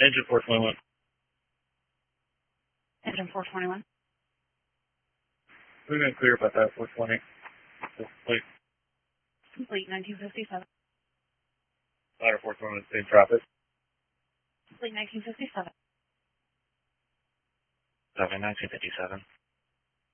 Engine 421. Engine 421. We're going to clear about that 420. Complete. Complete 1957. Ladder 421, same traffic. Complete 1957. 1957.